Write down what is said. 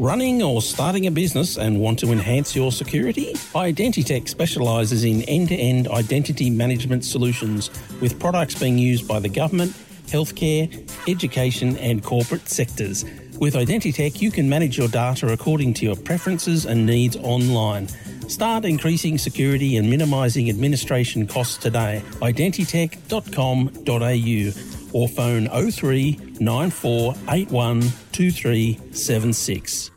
Running or starting a business and want to enhance your security? Identitech specialises in end-to-end identity management solutions with products being used by the government, healthcare, education and corporate sectors. With Identitech, you can manage your data according to your preferences and needs online. Start increasing security and minimising administration costs today. Identitech.com.au or phone 03 9481 2376.